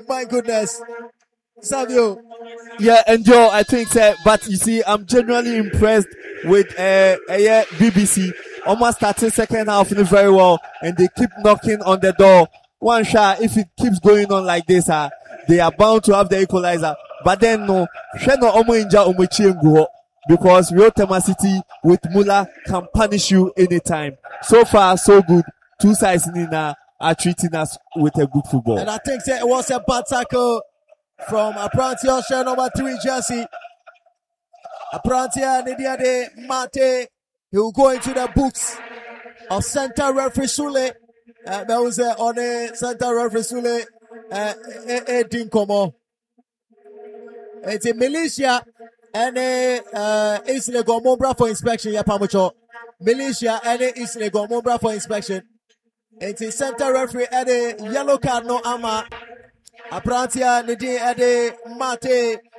My goodness. Savio. Yeah, and Joe, I think so, but you see, I'm genuinely impressed with BBC. Almost starting second half very well, and they keep knocking on the door. One shot, if it keeps going on like this, they are bound to have the equalizer. But then no, because Real Tema City with Muller can punish you anytime. So far, so good. Two sides in are treating us with a good football. And I think that it was a bad tackle from Aprantia, shirt number 3 jersey. Aprantia, Nidiade, Mate. He will go into the books of Center Referee Sule. That was on a Center Referee Sule. Dinkomo. It's a militia and Isle Gomombra for inspection. Yapamucho. Militia and Isle Gomombra for inspection. It's a Center Referee and a yellow card no ama. Aprantia Nidi Ade Mate